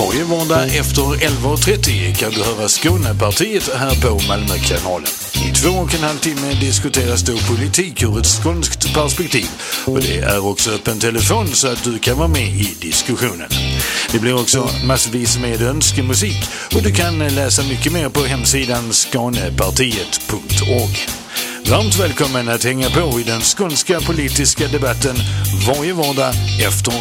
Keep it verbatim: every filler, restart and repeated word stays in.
Varje vardag efter elva och trettio kan du höra Skånepartiet här på Malmökanalen. I två och en halv timme diskuteras då politik ur ett skånskt perspektiv. Och det är också öppen telefon så att du kan vara med i diskussionen. Det blir också massvis med önskemusik och du kan läsa mycket mer på hemsidan skanepartiet punkt org. Varmt välkommen att hänga på i den skånska politiska debatten varje vardag efter